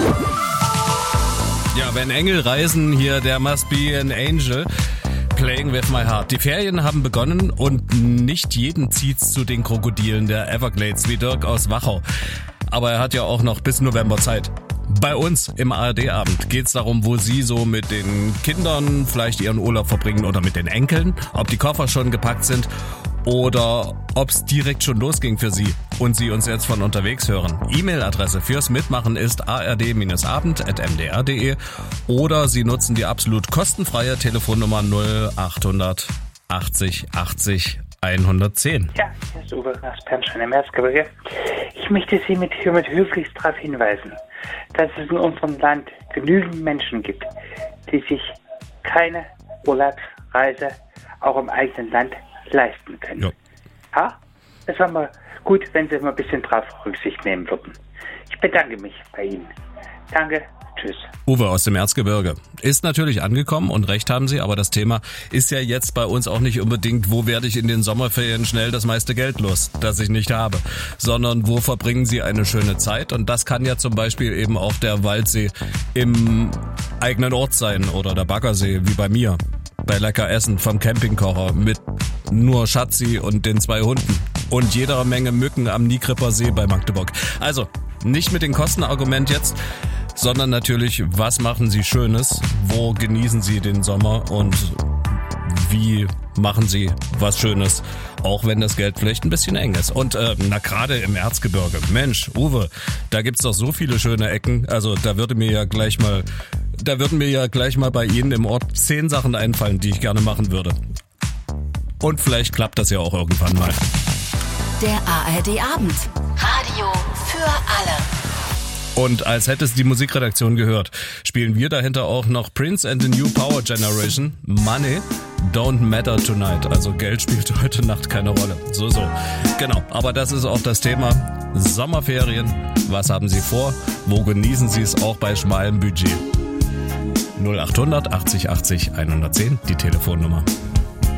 Ja, wenn Engel reisen, hier, there must be an angel. Playing with my heart. Die Ferien haben begonnen und nicht jeden zieht's zu den Krokodilen der Everglades wie Dirk aus Wachau. Aber er hat ja auch noch bis November Zeit. Bei uns im ARD-Abend geht's darum, wo Sie so mit den Kindern vielleicht Ihren Urlaub verbringen oder mit den Enkeln, ob die Koffer schon gepackt sind oder ob's direkt schon losging für Sie und Sie uns jetzt von unterwegs hören. E-Mail-Adresse fürs Mitmachen ist ard-abend@mdr.de oder Sie nutzen die absolut kostenfreie Telefonnummer 0800 80 80 110. Ja, hier ist Uwe aus Pernstein im Erzgebirge. Ich möchte Sie hiermit höflichst darauf hinweisen, dass es in unserem Land genügend Menschen gibt, die sich keine Urlaubsreise auch im eigenen Land leisten können. Ja. Ja, es wäre mal gut, wenn Sie mal ein bisschen drauf Rücksicht nehmen würden. Ich bedanke mich bei Ihnen. Danke. Tschüss. Uwe aus dem Erzgebirge. Ist natürlich angekommen und recht haben Sie, aber das Thema ist ja jetzt bei uns auch nicht unbedingt, wo werde ich in den Sommerferien schnell das meiste Geld los, das ich nicht habe, sondern wo verbringen Sie eine schöne Zeit, und das kann ja zum Beispiel eben auch der Waldsee im eigenen Ort sein oder der Baggersee, wie bei mir, bei lecker Essen vom Campingkocher mit nur Schatzi und den 2 Hunden und jeder Menge Mücken am Niekripper See bei Magdeburg. Also, nicht mit dem Kostenargument jetzt, sondern natürlich, was machen Sie Schönes, wo genießen Sie den Sommer und wie machen Sie was Schönes, auch wenn das Geld vielleicht ein bisschen eng ist. Und gerade im Erzgebirge, Mensch, Uwe, da gibt's doch so viele schöne Ecken, also da würden mir ja gleich mal bei Ihnen im Ort 10 Sachen einfallen, die ich gerne machen würde. Und vielleicht klappt das ja auch irgendwann mal. Der ARD-Abend. Radio für alle. Und als hätte es die Musikredaktion gehört, spielen wir dahinter auch noch Prince and the New Power Generation. Money don't matter tonight. Also Geld spielt heute Nacht keine Rolle. So. Genau. Aber das ist auch das Thema Sommerferien. Was haben Sie vor? Wo genießen Sie es auch bei schmalem Budget? 0800 80 80 110, die Telefonnummer.